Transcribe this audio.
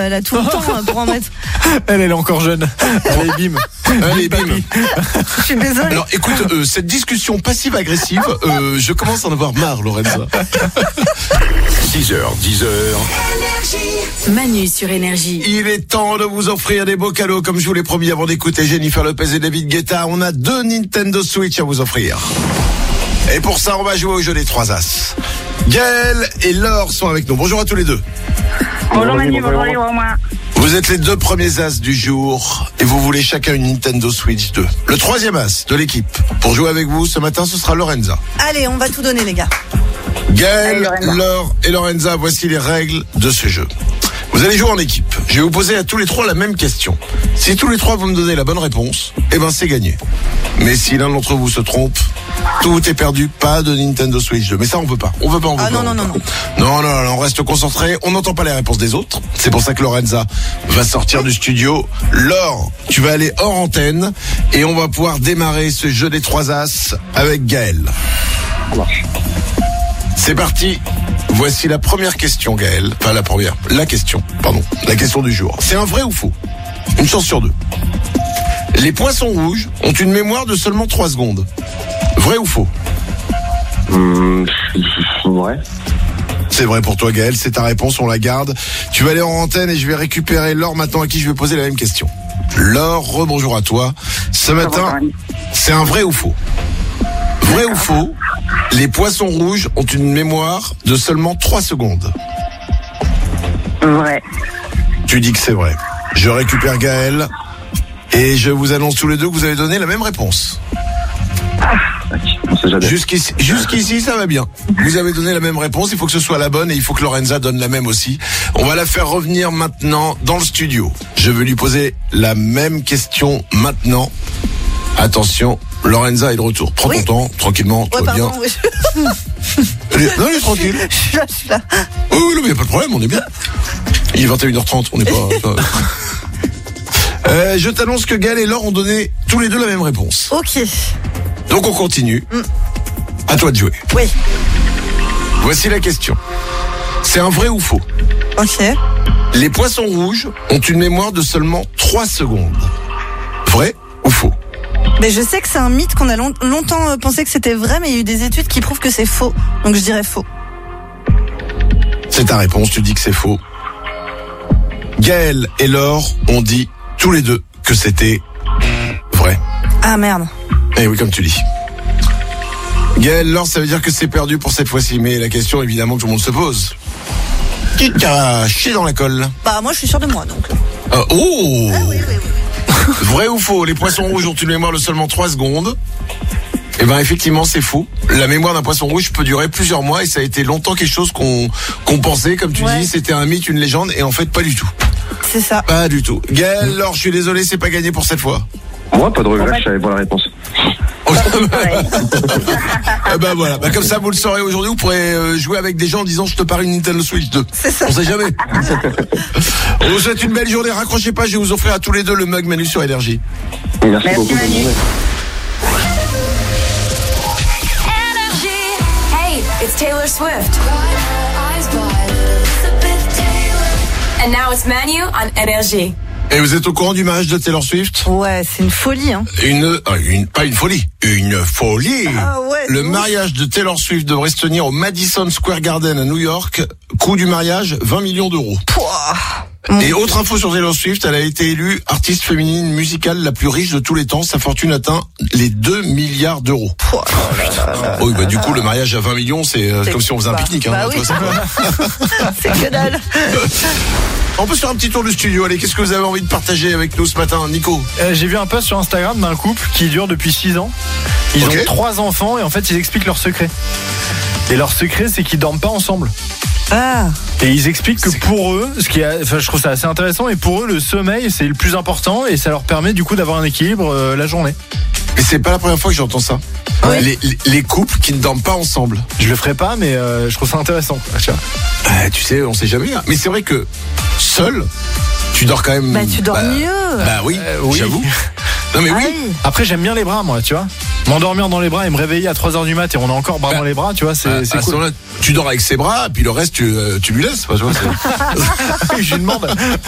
elle a tout le temps pour en mettre. Elle est encore jeune. Allez, bim. Allez, bim. Je suis désolée. Alors écoute, cette discussion passive-agressive, je commence à en avoir marre, Lorenza. 6h, 10h. Manu sur Énergie. Il est temps de vous offrir des beaux cadeaux, comme je vous l'ai promis avant d'écouter Jennifer Lopez et David Guetta. On a 2 Nintendo Switch à vous offrir. Et pour ça, on va jouer au jeu des 3 As. Gaël et Laure sont avec nous. Bonjour à tous les deux. Bonjour Manu, bonjour moi. Vous êtes les 2 premiers As du jour et vous voulez chacun une Nintendo Switch 2. Le 3e As de l'équipe. Pour jouer avec vous ce matin, ce sera Lorenza. Allez, on va tout donner, les gars. Gaël, Allez, Lorenza. Laure et Lorenza, voici les règles de ce jeu. Vous allez jouer en équipe. Je vais vous poser à tous les 3 la même question. Si tous les 3 vous me donnez la bonne réponse, eh ben c'est gagné. Mais si l'un d'entre vous se trompe, tout est perdu, pas de Nintendo Switch 2. Mais ça, on veut pas. On veut pas. Non. Non, on reste concentré. On n'entend pas les réponses des autres. C'est pour ça que Lorenza va sortir du studio. Laure, tu vas aller hors antenne et on va pouvoir démarrer ce jeu des 3 As avec Gaël. C'est parti. Voici la première question, Gaël. Enfin, la question du jour. C'est un vrai ou faux? Une chance sur 2. Les poissons rouges ont une mémoire de seulement 3 secondes. Vrai ou faux? Ouais. C'est vrai pour toi, Gaël. C'est ta réponse, on la garde. Tu vas aller en antenne et je vais récupérer Laure maintenant à qui je vais poser la même question. Laure, rebonjour à toi. Ce matin, c'est un vrai ou faux? Vrai ou faux? Les poissons rouges ont une mémoire de seulement 3 secondes. Ouais. Tu dis que c'est vrai. Je récupère Gaël et je vous annonce tous les deux que vous avez donné la même réponse. On sait jamais. Jusqu'ici, ça va bien. Vous avez donné la même réponse, il faut que ce soit la bonne et il faut que Lorenza donne la même aussi. On va la faire revenir maintenant dans le studio. Je vais lui poser la même question maintenant. Attention, Lorenza est de retour. Prends ton temps, tranquillement, tout va bien. Pardon, oui. Elle est tranquille. Je suis là. Oui, mais il n'y a pas de problème, on est bien. Il est 21h30, on n'est pas... je t'annonce que Gaël et Laure ont donné tous les deux la même réponse. Ok. Donc on continue. À toi de jouer. Oui. Voici la question. C'est un vrai ou faux? Ok. Les poissons rouges ont une mémoire de seulement 3 secondes. Vrai ou faux? Mais je sais que c'est un mythe qu'on a longtemps pensé que c'était vrai, mais il y a eu des études qui prouvent que c'est faux. Donc je dirais faux. C'est ta réponse, tu dis que c'est faux. Gaël et Laure ont dit tous les deux que c'était vrai. Ah merde. Eh oui, comme tu dis. Gaël, Laure, ça veut dire que c'est perdu pour cette fois-ci. Mais la question, évidemment, que tout le monde se pose. Qui t'a chié dans la colle? Bah moi je suis sûre de moi donc. Oh Ah oui. Vrai ou faux? Les poissons rouges ont une mémoire de seulement 3 secondes. Eh ben effectivement c'est faux. La mémoire d'un poisson rouge peut durer plusieurs mois et ça a été longtemps quelque chose qu'on pensait, comme tu dis, c'était un mythe, une légende, et en fait pas du tout. C'est ça. Pas du tout. Gaël, Laure, je suis désolé, c'est pas gagné pour cette fois. Moi, pas de regret, je savais pas la réponse. Ben voilà, comme ça vous le saurez aujourd'hui, vous pourrez jouer avec des gens en disant je te parie une Nintendo Switch 2. C'est ça. On sait jamais. On vous souhaite une belle journée, raccrochez pas, je vais vous offrir à tous les deux le mug Manu sur Énergie. Merci beaucoup. Manu. bonne journée. Hey, it's Taylor Swift. And now it's Manu on Énergie. Et vous êtes au courant du mariage de Taylor Swift? Ouais, c'est une folie hein. Pas une folie, une folie. Ah ouais, Le c'est ouf. mariage de Taylor Swift devrait se tenir au Madison Square Garden à New York. Coût du mariage, 20 millions d'euros. Pouah. Et autre info sur Taylor Swift, elle a été élue artiste féminine musicale la plus riche de tous les temps. Sa fortune atteint les 2 milliards d'euros. Pouah. Oui, bah du coup, le mariage à 20 millions, c'est comme si on faisait un pique-nique. Hein, Bah oui. C'est que dalle. On peut se faire un petit tour du studio. Allez, qu'est-ce que vous avez envie de partager avec nous ce matin, Nico? J'ai vu un post sur Instagram d'un couple qui dure depuis 6 ans. Ils Ok. ont 3 enfants et en fait ils expliquent leur secret. Et leur secret c'est qu'ils dorment pas ensemble. Ah. Et ils expliquent que pour eux, je trouve ça assez intéressant, et pour eux le sommeil c'est le plus important et ça leur permet du coup d'avoir un équilibre la journée. Et c'est pas la première fois que j'entends ça. Oui. Les couples qui ne dorment pas ensemble. Je le ferai pas mais je trouve ça intéressant. Tu vois. Tu sais, on sait jamais. Hein. Mais c'est vrai que seul, tu dors quand même. Bah tu dors mieux. Bah oui, oui. j'avoue. Non mais Ah oui. Après j'aime bien les bras moi, tu vois. M'endormir dans les bras et me réveiller à 3h du mat et on a encore bras dans les bras, tu vois, c'est À ce cool. moment-là, tu dors avec ses bras, puis le reste tu lui laisses. Tu vois, Je lui demande.